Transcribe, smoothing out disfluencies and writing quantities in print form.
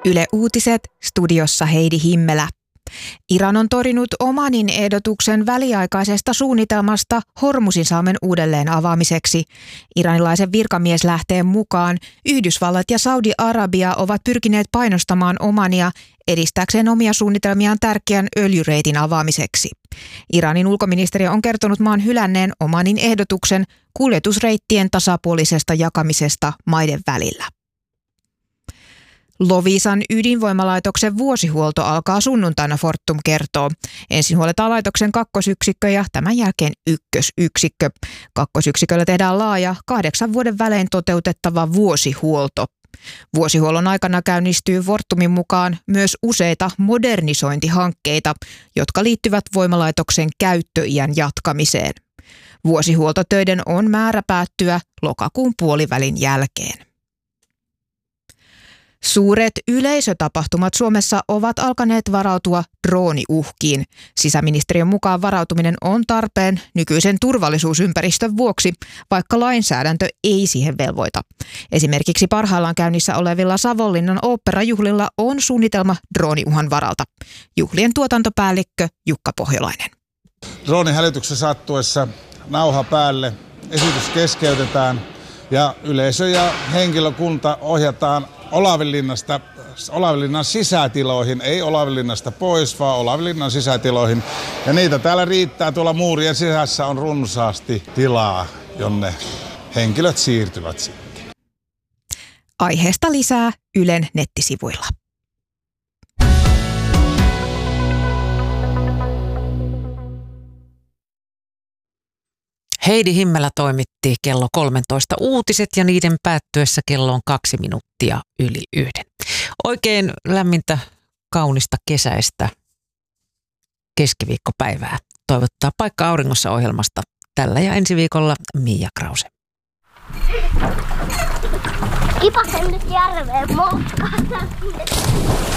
Yle Uutiset, studiossa Heidi Himmelä. Iran on torjunut Omanin ehdotuksen väliaikaisesta suunnitelmasta Hormuzinsalmen uudelleen avaamiseksi. Iranilaisen virkamieslähteen mukaan Yhdysvallat ja Saudi-Arabia ovat pyrkineet painostamaan Omania edistääkseen omia suunnitelmiaan tärkeän öljyreitin avaamiseksi. Iranin ulkoministeriö on kertonut maan hylänneen Omanin ehdotuksen kuljetusreittien tasapuolisesta jakamisesta maiden välillä. Loviisan ydinvoimalaitoksen vuosihuolto alkaa sunnuntaina, Fortum kertoo. Ensin huoletaan laitoksen kakkosyksikkö ja tämän jälkeen ykkösyksikkö. Kakkosyksiköllä tehdään laaja 8 vuoden välein toteutettava vuosihuolto. Vuosihuollon aikana käynnistyy Fortumin mukaan myös useita modernisointihankkeita, jotka liittyvät voimalaitoksen käyttöiän jatkamiseen. Vuosihuoltotöiden on määrä päättyä lokakuun puolivälin jälkeen. Suuret yleisötapahtumat Suomessa ovat alkaneet varautua drooniuhkiin. Sisäministeriön mukaan varautuminen on tarpeen nykyisen turvallisuusympäristön vuoksi, vaikka lainsäädäntö ei siihen velvoita. Esimerkiksi parhaillaan käynnissä olevilla Savonlinnan oopperajuhlilla on suunnitelma drooniuhan varalta. Juhlien tuotantopäällikkö Jukka Pohjolainen. Droonihälytyksen sattuessa nauha päälle, esitys keskeytetään ja yleisö ja henkilökunta ohjataan Olavinlinnan sisätiloihin, ei Olavinlinnasta pois, vaan Olavinlinnan sisätiloihin. Ja niitä täällä riittää, tuolla muurien sisässä on runsaasti tilaa, jonne henkilöt siirtyvät sitten. Aiheesta lisää Ylen nettisivuilla. Heidi Himmelä toimitti kello 13 uutiset ja niiden päättyessä kello on 2 minuuttia yli 1. Oikein lämmintä, kaunista kesäistä keskiviikkopäivää toivottaa Paikka auringossa -ohjelmasta tällä ja ensi viikolla Mia Krause. Kipasen nyt järveen moukkaan.